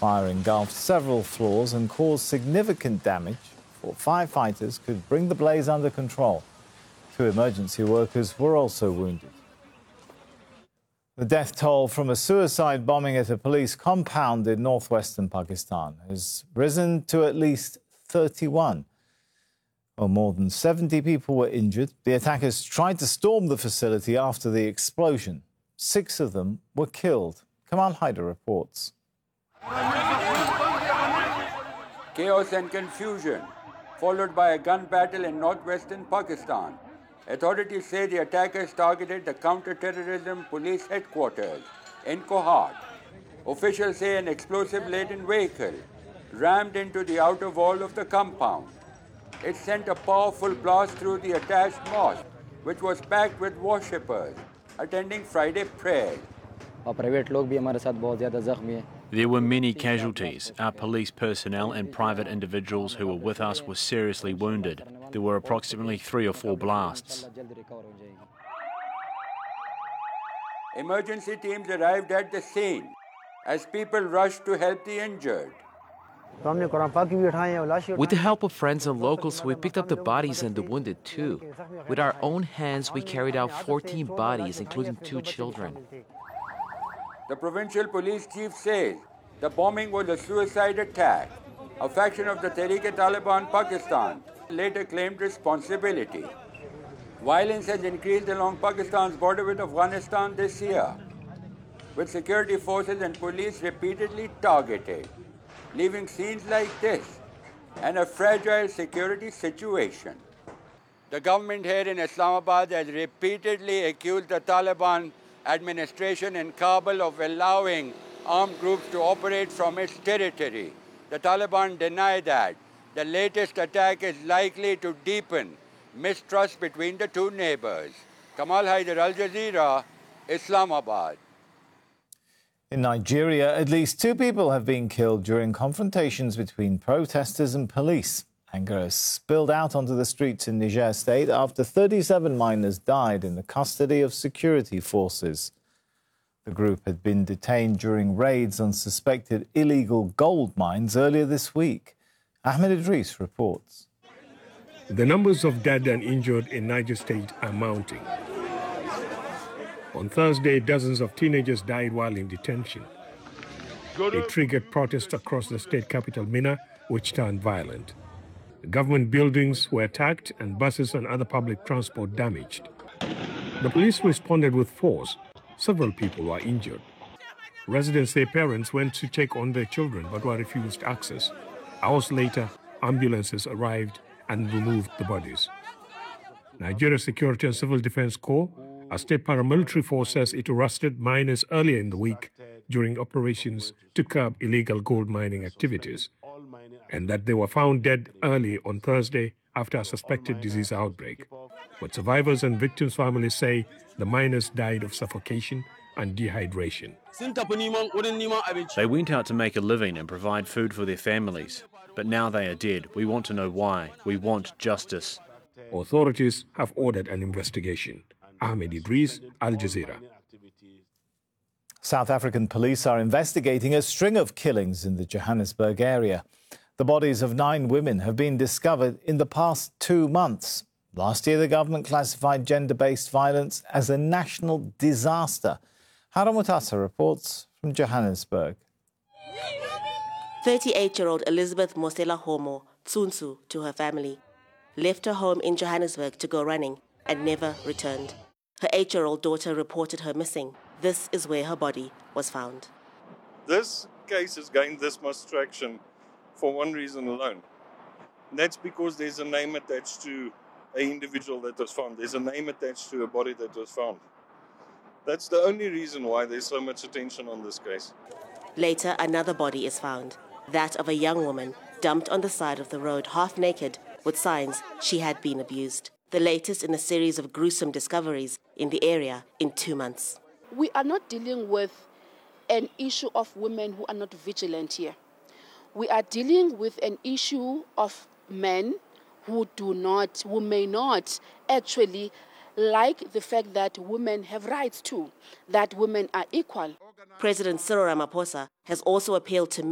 fire engulfed several floors and caused significant damage before firefighters could bring the blaze under control. 2 emergency workers were also wounded. The death toll from a suicide bombing at a police compound in northwestern Pakistan has risen to at least 31. Well, more than 70 people were injured. The attackers tried to storm the facility after the explosion. 6 of them were killed. Kamal Haider reports. Chaos and confusion, followed by a gun battle in northwestern Pakistan. Authorities say the attackers targeted the counter-terrorism police headquarters in Kohat. Officials say an explosive-laden vehicle rammed into the outer wall of the compound. It sent a powerful blast through the attached mosque, which was packed with worshippers attending Friday prayers. There were many casualties. Our police personnel and private individuals who were with us were seriously wounded. There were approximately 3 or 4 blasts. Emergency teams arrived at the scene as people rushed to help the injured. With the help of friends and locals, we picked up the bodies and the wounded too. With our own hands, we carried out 14 bodies, including 2 children. The provincial police chief says the bombing was a suicide attack. A faction of the Tehreek-e-Taliban Pakistan later claimed responsibility. Violence has increased along Pakistan's border with Afghanistan this year, with security forces and police repeatedly targeted, leaving scenes like this and a fragile security situation. The government here in Islamabad has repeatedly accused the Taliban administration in Kabul of allowing armed groups to operate from its territory. The Taliban deny that. The latest attack is likely to deepen mistrust between the 2 neighbors. Kamal Haider, Al Jazeera, Islamabad. In Nigeria, at least 2 people have been killed during confrontations between protesters and police. Anger has spilled out onto the streets in Niger State after 37 miners died in the custody of security forces. The group had been detained during raids on suspected illegal gold mines earlier this week. Ahmed Idris reports. The numbers of dead and injured in Niger State are mounting. On Thursday, dozens of teenagers died while in detention. It triggered protests across the state capital, Minna, which turned violent. Government buildings were attacked and buses and other public transport damaged. The police responded with force. Several people were injured. Residents say parents went to check on their children but were refused access. Hours later, ambulances arrived and removed the bodies. Nigeria Security and Civil Defense Corps, a state paramilitary force, says it arrested miners earlier in the week during operations to curb illegal gold mining activities, and that they were found dead early on Thursday after a suspected disease outbreak. But survivors and victims' families say the miners died of suffocation and dehydration. They went out to make a living and provide food for their families. But now they are dead. We want to know why. We want justice. Authorities have ordered an investigation. Ahmed Idris, Al Jazeera. South African police are investigating a string of killings in the Johannesburg area. The bodies of 9 women have been discovered in the past 2 months. Last year, the government classified gender-based violence as a national disaster. Hara Mutasa reports from Johannesburg. 38-year-old Elizabeth Mosela Homo, Tsunsu, to her family, left her home in Johannesburg to go running and never returned. Her 8-year-old daughter reported her missing. This is where her body was found. This case has gained this much traction for one reason alone. And that's because there's a name attached to an individual that was found. There's a name attached to a body that was found. That's the only reason why there's so much attention on this case. Later, another body is found, that of a young woman dumped on the side of the road, half naked, with signs she had been abused. The latest in a series of gruesome discoveries in the area in 2 months. We are not dealing with an issue of women who are not vigilant here. We are dealing with an issue of men who may not actually like the fact that women have rights too, that women are equal. President Cyril Ramaphosa has also appealed to men